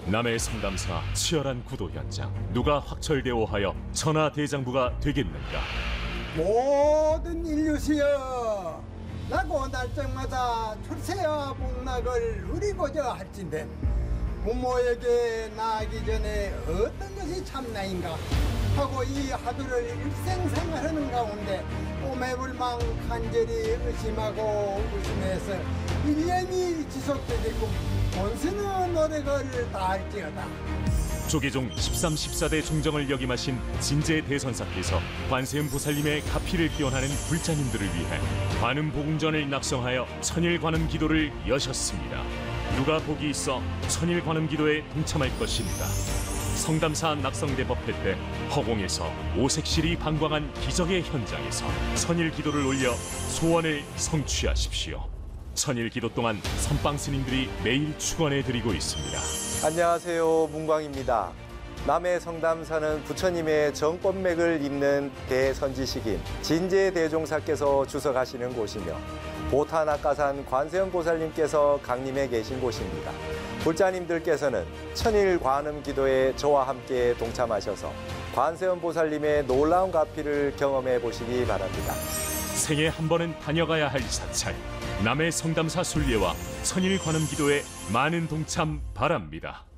남해 성담사 치열한 구도 현장. 누가 확철대오하여 천하대장부가 되겠는가? 모든 인류시여, 나고 날짜마다 출세와 복락을 누리고자 할진대 부모에게 나아가기 전에 어떤 것이 참나인가 하고 이 하루를 일생생활하는 가운데 오매불망 간절히 의심하고 의심해서 1년이 지속되게끔 본스는 노력을 다할지어다. 조계종 13, 14대 종정을 역임하신 진제 대선사께서 관세음 보살님의 가피를 기원하는 불자님들을 위해 관음복음전을 낙성하여 천일관음 기도를 여셨습니다. 누가 복이 있어 천일관음 기도에 동참할 것인가? 성담사 낙성대법회 때 허공에서 오색실이 방광한 기적의 현장에서 천일 기도를 올려 소원을 성취하십시오. 천일 기도 동안 선방 스님들이 매일 축원해 드리고 있습니다. 안녕하세요, 문광입니다. 남해 성담사는 부처님의 정법맥을 잇는 대선지식인 진제대종사께서 주석하시는 곳이며 보타낙가산 관세음 보살님께서 강림해 계신 곳입니다. 불자님들께서는 천일 관음 기도에 저와 함께 동참하셔서 관세음 보살님의 놀라운 가피를 경험해 보시기 바랍니다. 생애 한 번은 다녀가야 할 사찰, 남해 성담사 순례와 천일 관음 기도에 많은 동참 바랍니다.